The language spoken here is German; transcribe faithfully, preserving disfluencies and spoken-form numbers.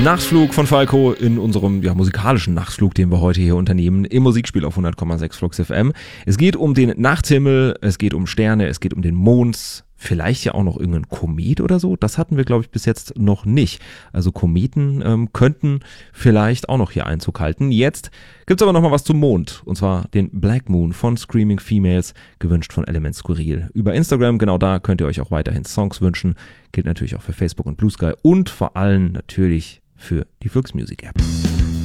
Nachtflug von Falco in unserem ja, musikalischen Nachtflug, den wir heute hier unternehmen, im Musikspiel auf hundert Komma sechs Flux F M. Es geht um den Nachthimmel, es geht um Sterne, es geht um den Mond, vielleicht ja auch noch irgendein Komet oder so. Das hatten wir, glaube ich, bis jetzt noch nicht. Also Kometen ähm, könnten vielleicht auch noch hier Einzug halten. Jetzt gibt's aber noch mal was zum Mond, und zwar den Black Moon von Screaming Females, gewünscht von Element Skurril. Über Instagram, genau da könnt ihr euch auch weiterhin Songs wünschen. Gilt natürlich auch für Facebook und Blue Sky und vor allem natürlich für die Flux Music App.